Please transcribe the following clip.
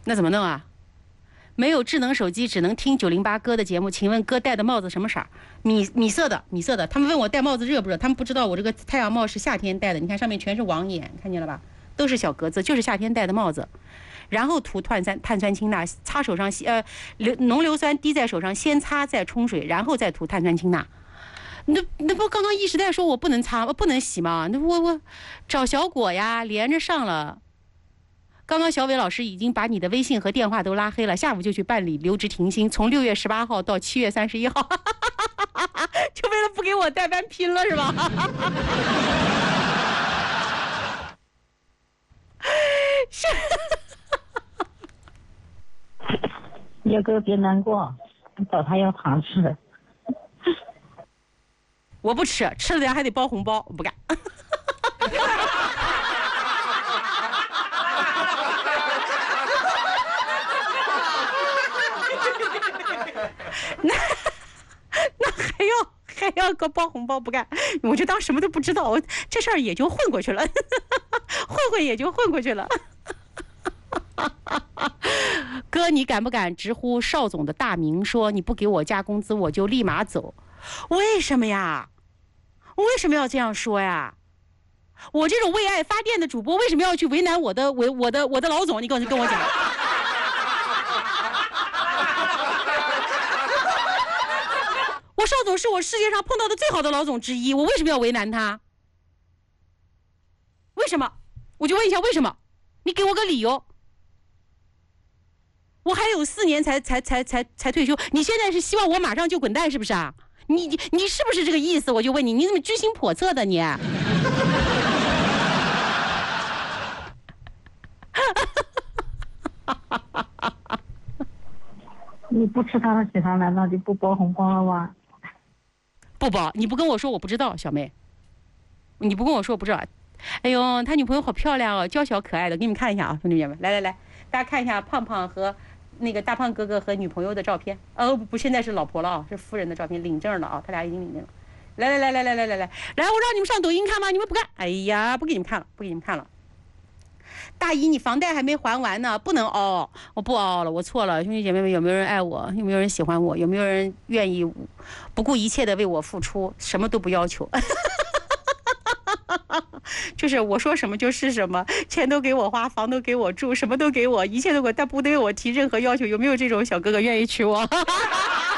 那怎么弄啊？没有智能手机，只能听908哥的节目。请问哥戴的帽子什么色？米色的。他们问我戴帽子热不热，他们不知道我这个太阳帽是夏天戴的。你看上面全是网眼，看见了吧？都是小格子，就是夏天戴的帽子。然后涂碳酸氢钠，擦手上浓硫酸滴在手上，先擦再冲水，然后再涂碳酸氢钠。那不刚刚一时代说我不能擦，不能洗吗？那我找小果呀，连着上了。刚刚小伟老师已经把你的微信和电话都拉黑了，下午就去办理留职停薪，从6月18号到7月31号，就为了不给我代班拼了是吧？是。 叶哥别难过，你找他要糖吃的。 我不吃，吃了点还得包红包，我不干。那还要个包红包，不干，我就当什么都不知道，这事儿也就混过去了，混也就混过去了。哥，你敢不敢直呼邵总的大名，说你不给我加工资，我就立马走？为什么呀？我为什么要这样说呀？我这种为爱发电的主播，为什么要去为难我的老总？你跟我讲。我邵总是我世界上碰到的最好的老总之一，我为什么要为难他？为什么？我就问一下为什么？你给我个理由。我还有4年才退休，你现在是希望我马上就滚蛋是不是啊？你是不是这个意思？我就问你，你怎么居心叵测的你？ 你不吃他的喜糖，难道就不包红包了吗？ 不包，你不跟我说我不知道，小妹，你不跟我说我不知道。哎呦，他女朋友好漂亮哦，娇小可爱的，给你们看一下啊，兄弟们，来，大家看一下胖胖和那个大胖哥哥和女朋友的照片。不，现在是老婆了啊，是夫人的照片，领证了啊，他俩已经领证了。来，我让你们上抖音看吗？你们不看，哎呀，不给你们看了。大姨，你房贷还没还完呢，不能熬，我不熬了，我错了。兄弟姐妹们，有没有人爱我？有没有人喜欢我？有没有人愿意不顾一切的为我付出，什么都不要求？就是我说什么就是什么，钱都给我花，房都给我住，什么都给我，一切都给我，但不对我提任何要求。有没有这种小哥哥愿意娶我？